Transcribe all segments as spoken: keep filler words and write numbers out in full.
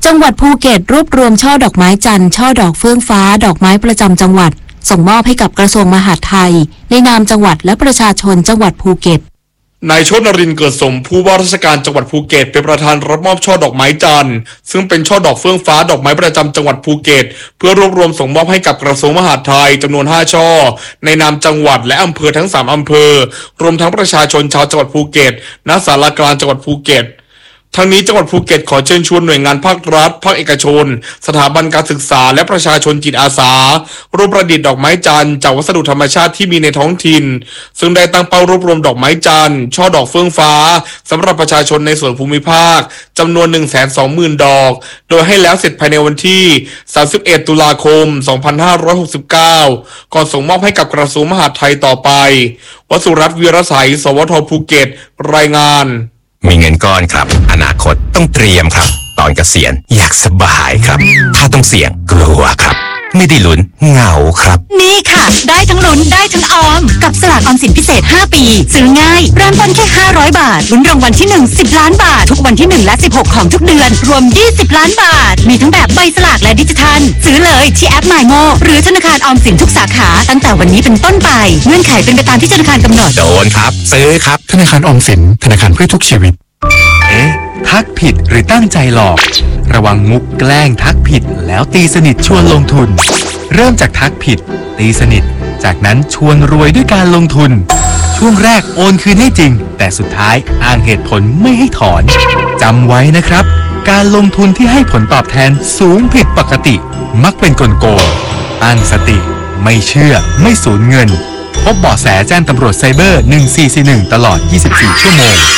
จังหวัดภูเก็ตรวบรวมช่อดอกไม้จันทร์ช่อดอกเฟื่องฟ้าดอกไม้ประจำจังหวัดส่งมอบให้กับกระทรวงมหาดไทยในนามจังหวัดและประชาชนจังหวัดภูเก็ตนายชนรินทร์เกิดสมผู้ว่าราชการจังหวัดภูเก็ตเป็นประธานรับมอบช่อดอกไม้จันทร์ซึ่งเป็นช่อดอกเฟื่องฟ้าดอกไม้ประจำจังหวัดภูเก็ตเพื่อรวบรวมส่งมอบให้กับกระทรวงมหาดไทยจำนวนห้าช่อในนามจังหวัดและอำเภอทั้งสามอำเภอรวมทั้งประชาชนชาวจังหวัดภูเก็ตณศาลากลางจังหวัดภูเก็ตทั้งนี้จังหวัดภูเก็ตขอเชิญชวนหน่วยงานภาครัฐภาคเอกชนสถาบันการศึกษาและประชาชนจิตอาสาร่วมประดิษฐ์ดอกไม้จันทร์จากวัสดุธรรมชาติที่มีในท้องถิ่นซึ่งได้ตั้งเป้ารวบรวมดอกไม้จันทร์ช่อดอกเฟื่องฟ้าสำหรับประชาชนในส่วนภูมิภาคจำนวน หนึ่งแสนสองหมื่น ดอกโดยให้แล้วเสร็จภายในวันที่สามสิบเอ็ดตุลาคมสองพันห้าร้อยหกสิบเก้าก่อนส่งมอบให้กับกระทรวงมหาดไทยต่อไปวสุรัตน์วีรศัยสวทภูเก็ตรายงานมีเงินก้อนครับอนาคตต้องเตรียมครับตอนเกษียณอยากสบายครับถ้าต้องเสี่ยงกลัวครับไม่ได้ลุ้นเหงาครับนี่ค่ะได้ทั้งลุ้นได้ทั้งออมกับสลากออมสินพิเศษห้าปีซื้อง่ายเริ่มต้นแค่ห้าร้อยบาทลุ้นรางวัลที่หนึ่ง สิบล้านบาททุกวันที่หนึ่งและสิบหกของทุกเดือนรวมยี่สิบล้านบาทมีทั้งแบบใบสลากและดิจิทัลซื้อเลยที่แอป My โม หรือธนาคารออมสินทุกสาขาตั้งแต่วันนี้เป็นต้นไปเงื่อนไขเป็นไปตามที่ธนาคารกำหนดโดนครับซื้อครับธนาคารออมสินธนาคารเพื่อทุกชีวิตเอ๊ะทักผิดหรือตั้งใจหลอกระวังมุกแกล้งทักผิดแล้วตีสนิทชวนลงทุนเริ่มจากทักผิดตีสนิทจากนั้นชวนรวยด้วยการลงทุนช่วงแรกโอนคืนให้จริงแต่สุดท้ายอ้างเหตุผลไม่ให้ถอนจำไว้นะครับการลงทุนที่ให้ผลตอบแทนสูงผิดปกติมักเป็นกลโกงตั้งสติไม่เชื่อไม่สูญเงินพบเบาะแสแจ้งตำรวจไซเบอร์หนึ่งสี่สี่หนึ่งตลอดยี่สิบสี่ชั่วโมง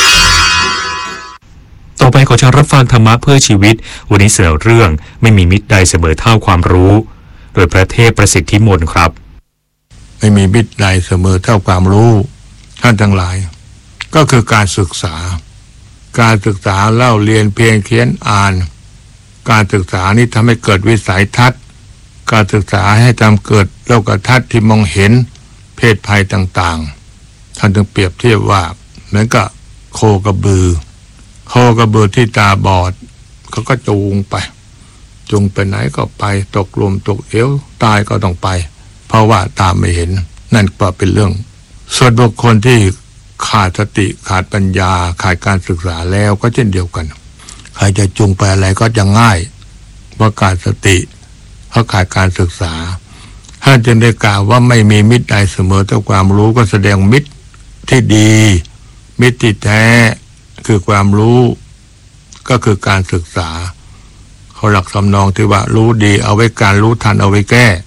ต่อไปขอเชิญรับฟังธรรมะเพื่อชีวิตวันนี้เสนอเรื่องไม่มีมิตรใดเสมอเท่าความรู้โดยพระเทพประสิทธิมนต์ครับไม่มีมิตรใดเสมอเท่าความรู้ท่านทั้งหลายก็คือการศึกษาการศึกษาเล่าเรียนเพียงเขียนอ่านการศึกษานี้ทำให้เกิดวิสัยทัศน์การศึกษาให้ทำเกิดโลกทัศน์ที่มองเห็นเพศภัยต่างๆท่านจึงเปรียบเทียบว่าเหมือนกับโคกระบือโคกระบือที่ตาบอดเขาก็จูงไปจูงไปไหนก็ไปตกลมตกเอวตายก็ต้องไปเพราะว่าตาไม่เห็นนั่นก็เป็นเรื่องส่วนบุคคลที่ขาดสติขาดปัญญาขาดการศึกษาแล้วก็เช่นเดียวกันใครจะจูงไปอะไรก็จะง่ายเพราะขาดสติเพราะขาดการศึกษาท่านจึงได้กล่าวว่าไม่มีมิตรใดเสมอเท่าความรู้ก็แสดงมิตรที่ดีมิตรที่แท้คือความรู้ก็คือการศึกษาเขาหลักสำนองที่ว่ารู้ดีเอาไว้การรู้ทันเอาไว้แก้